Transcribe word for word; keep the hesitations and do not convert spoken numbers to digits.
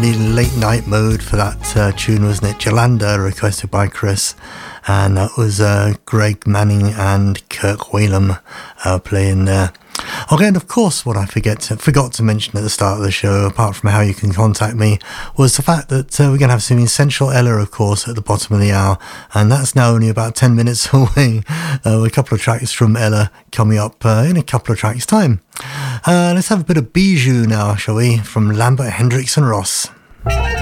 definitely late night mode for that uh, tune, wasn't it? Jolanda, requested by Chris. And that was uh, Greg Manning and Kirk Whalum uh, playing there. Okay, and of course, what I forget to, forgot to mention at the start of the show, apart from how you can contact me, was the fact that uh, we're going to have some Essential Ella, of course, at the bottom of the hour. And that's now only about ten minutes away. Uh, with a couple of tracks from Ella coming up uh, in a couple of tracks' time. Uh, let's have a bit of Bijou now, shall we? From Lambert, Hendricks and Ross.